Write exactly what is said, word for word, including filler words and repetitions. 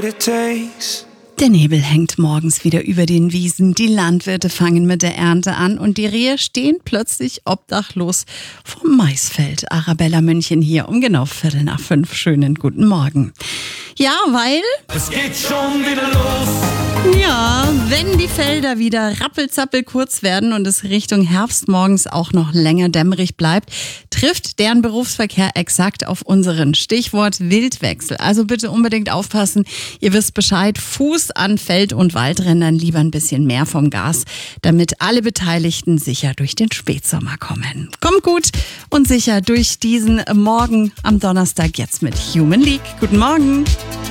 what it takes. Der Nebel hängt morgens wieder über den Wiesen, die Landwirte fangen mit der Ernte an und die Rehe stehen plötzlich obdachlos vom Maisfeld. Arabella München hier um genau Viertel nach fünf. Schönen guten Morgen. Ja, weil... Es geht schon wieder los. Ja, wenn die Felder wieder rappelzappel kurz werden und es Richtung Herbst morgens auch noch länger dämmerig bleibt, trifft deren Berufsverkehr exakt auf unseren Stichwort Wildwechsel. Also bitte unbedingt aufpassen. Ihr wisst Bescheid, Fuß an Feld- und Waldrändern, lieber ein bisschen mehr vom Gas, damit alle Beteiligten sicher durch den Spätsommer kommen. Kommt gut und sicher durch diesen Morgen am Donnerstag jetzt mit Human League. Guten Morgen.